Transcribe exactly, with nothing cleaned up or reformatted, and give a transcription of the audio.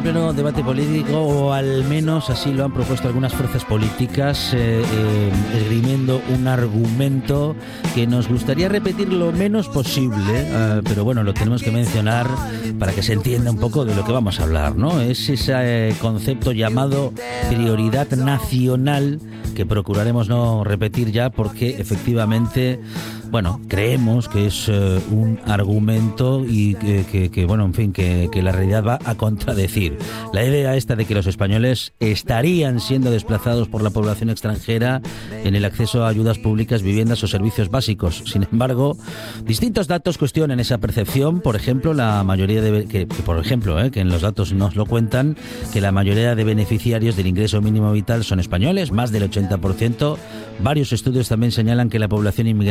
pleno debate político, o al menos así lo han propuesto algunas fuerzas políticas, eh, eh, esgrimiendo un argumento que nos gustaría repetir lo menos posible, eh, pero bueno, lo tenemos que mencionar para que se entienda un poco de lo que vamos a hablar, ¿no? Es ese eh, concepto llamado prioridad nacional, que procuraremos no repetir ya porque efectivamente, bueno, creemos que es eh, un argumento y que, que, que bueno, en fin, que, que la realidad va a contradecir. La idea esta de que los españoles estarían siendo desplazados por la población extranjera en el acceso a ayudas públicas, viviendas o servicios básicos. Sin embargo, distintos datos cuestionan esa percepción. Por ejemplo, la mayoría de que, que por ejemplo, eh, que en los datos nos lo cuentan, que la mayoría de beneficiarios del ingreso mínimo vital son españoles, más del ochenta por ciento. Varios estudios también señalan que la población inmigrante